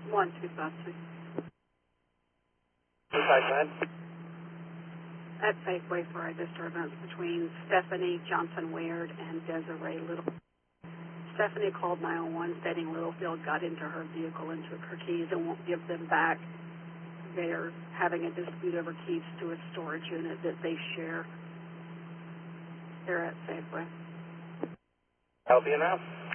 1252. 259. At Safeway for a disturbance between Stephanie Johnson-Weird and Desiree Little. Stephanie called 911 stating Littlefield got into her vehicle and took her keys and won't give them back. They're having a dispute over keys to a storage unit that they share. They're at Safeway. Help you now?